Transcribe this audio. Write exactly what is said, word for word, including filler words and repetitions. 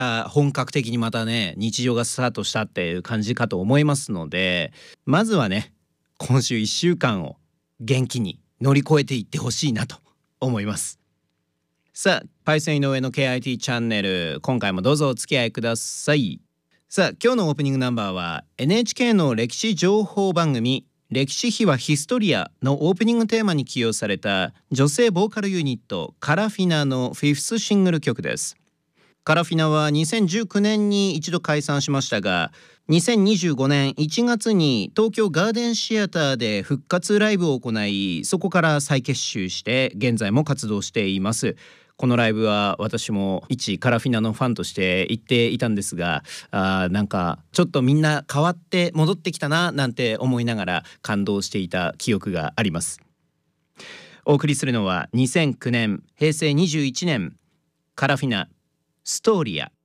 あ本格的にまたね日常がスタートしたっていう感じかと思いますので、まずはね今週いっしゅうかんを元気に乗り越えていってほしいなと思います。さあ Python 井上の ケーアイティー チャンネル、今回もどうぞお付き合いください。さあ今日のオープニングナンバーは エヌエイチケー の歴史情報番組歴史秘話ヒストリアのオープニングテーマに起用された女性ボーカルユニットカラフィナのフィフスシングル曲です。カラフィナはにせんじゅうきゅうねんに一度解散しましたが、にせんにじゅうごねんいちがつに東京ガーデンシアターで復活ライブを行い、そこから再結集して現在も活動しています。このライブは私も一カラフィナのファンとして行っていたんですが、あなんかちょっとみんな変わって戻ってきたななんて思いながら感動していた記憶があります。お送りするのはにせんきゅうねんへいせいにじゅういちねんカラフィナストーリア。